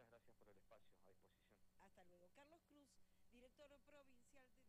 Muchas gracias por el espacio a disposición. Hasta luego. Carlos Cruz, director provincial de